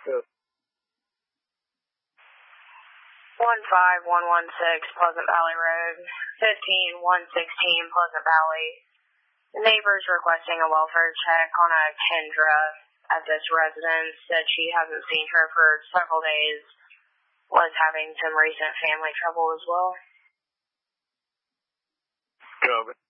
Yes. 15116 Pleasant Valley Road, 15116 Pleasant Valley. The neighbor's requesting a welfare check on a Kendra at this residence. Said she hasn't seen her for several days. Was having some recent family trouble as well. Copy.